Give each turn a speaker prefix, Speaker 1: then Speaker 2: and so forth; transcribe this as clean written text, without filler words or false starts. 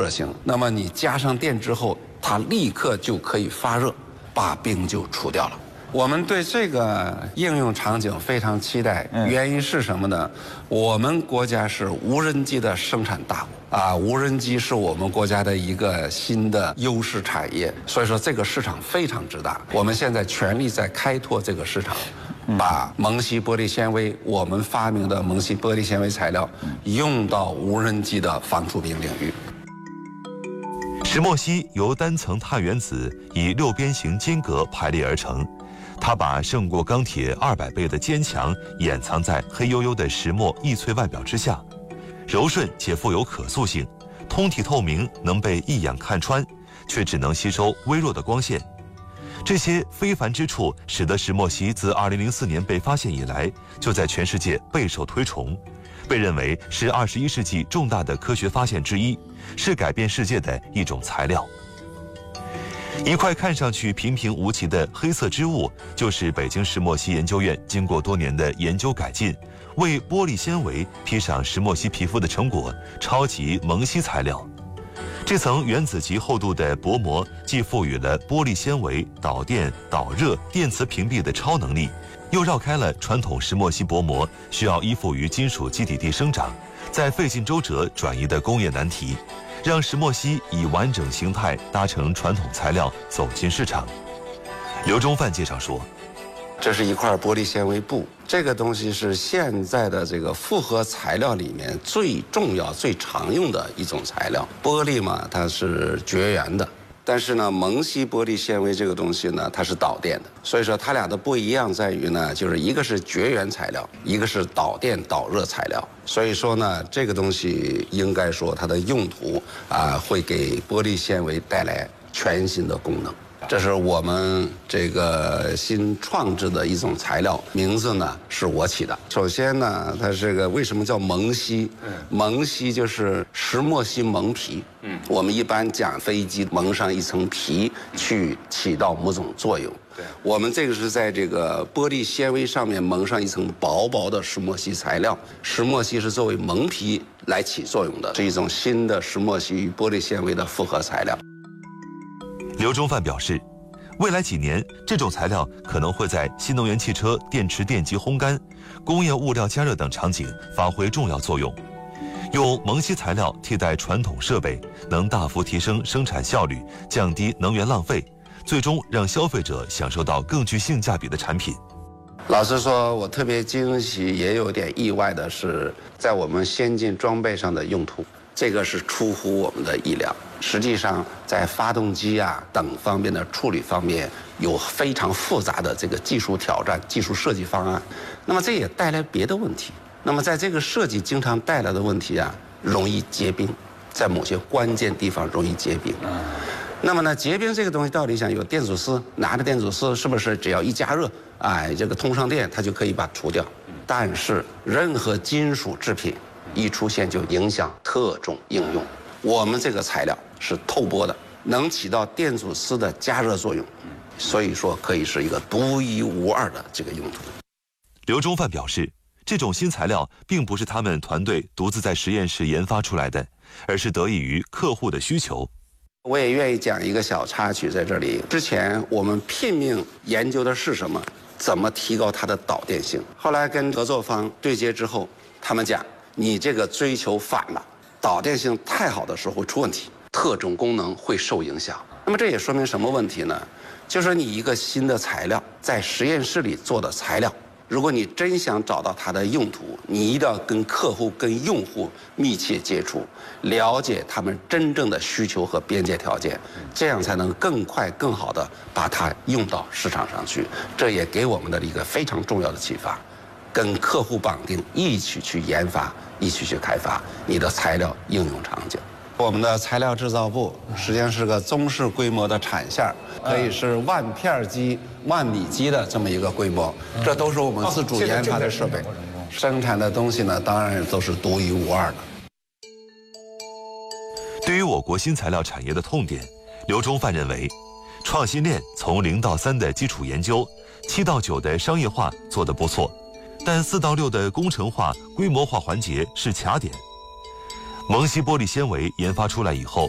Speaker 1: 热性。那么你加上电之后，它立刻就可以发热，把冰就除掉了。我们对这个应用场景非常期待，原因是什么呢？我们国家是无人机的生产大国啊，无人机是我们国家的一个新的优势产业，所以说这个市场非常之大。我们现在全力在开拓这个市场，把蒙烯玻璃纤维，我们发明的蒙烯玻璃纤维材料，用到无人机的防触屏领域。
Speaker 2: 石墨烯由单层碳原子以六边形间隔排列而成。它把胜过钢铁200倍的坚强掩藏在黑黝黝的石墨易脆外表之下，柔顺且富有可塑性，通体透明，能被一眼看穿，却只能吸收微弱的光线。这些非凡之处，使得石墨烯自2004年被发现以来，就在全世界备受推崇，被认为是21世纪重大的科学发现之一，是改变世界的一种材料。一块看上去平平无奇的黑色织物，就是北京石墨烯研究院经过多年的研究改进，为玻璃纤维披上石墨烯皮肤的成果——超级蒙烯材料。这层原子级厚度的薄膜，既赋予了玻璃纤维导电、导热、电磁屏蔽的超能力，又绕开了传统石墨烯薄膜需要依附于金属基底地生长，再费尽周折转移的工业难题，让石墨烯以完整形态搭乘传统材料走进市场。刘忠范介绍说，
Speaker 1: 这是一块玻璃纤维布，这个东西是现在的这个复合材料里面最重要、最常用的一种材料。玻璃嘛，它是绝缘的，但是呢，蒙烯玻璃纤维这个东西呢，它是导电的。所以说，它俩的不一样在于呢，就是一个是绝缘材料，一个是导电导热材料。所以说呢，这个东西应该说它的用途会给玻璃纤维带来全新的功能。这是我们这个新创制的一种材料，名字呢是我起的。首先呢，它这个为什么叫蒙烯？蒙烯就是石墨烯蒙皮。我们一般讲飞机蒙上一层皮去起到某种作用。我们这个是在这个玻璃纤维上面蒙上一层薄薄的石墨烯材料，石墨烯是作为蒙皮来起作用的，是一种新的石墨烯与玻璃纤维的复合材料。
Speaker 2: 刘忠范表示，未来几年，这种材料可能会在新能源汽车电池电极烘干、工业物料加热等场景发挥重要作用。用蒙烯材料替代传统设备，能大幅提升生产效率，降低能源浪费，最终让消费者享受到更具性价比的产品。
Speaker 1: 老实说，我特别惊喜，也有点意外的是，在我们先进装备上的用途，这个是出乎我们的意料。实际上，在发动机等方面的处理方面，有非常复杂的这个技术挑战、技术设计方案。那么这也带来别的问题。那么在这个设计经常带来的问题容易结冰，在某些关键地方容易结冰。那么呢，结冰这个东西到底想有电阻丝，拿着电阻丝是不是只要一加热，这个通上电，它就可以把它除掉？但是任何金属制品一出现就影响特种应用。我们这个材料是透波的，能起到电阻丝的加热作用，所以说可以是一个独一无二的这个用途。
Speaker 2: 刘忠范表示，这种新材料并不是他们团队独自在实验室研发出来的，而是得益于客户的需求。
Speaker 1: 我也愿意讲一个小插曲在这里。之前我们拼命研究的是什么？怎么提高它的导电性？后来跟合作方对接之后，他们讲你这个追求反了，导电性太好的时候会出问题，特种功能会受影响。那么这也说明什么问题呢？就是说你一个新的材料在实验室里做的材料，如果你真想找到它的用途，你一定要跟客户、跟用户密切接触，了解他们真正的需求和边界条件，这样才能更快、更好的把它用到市场上去。这也给我们的一个非常重要的启发，跟客户绑定，一起去研发，一起去开发你的材料应用场景。我们的材料制造部实际上是个中式规模的产线，可以是万片机、万米机的这么一个规模，这都是我们自主研发的设备，生产的东西呢，当然都是独一无二的。
Speaker 2: 对于我国新材料产业的痛点，刘忠范认为，创新链从0到3的基础研究，7到9的商业化做得不错，但4到6的工程化、规模化环节是卡点。蒙烯玻璃纤维研发出来以后，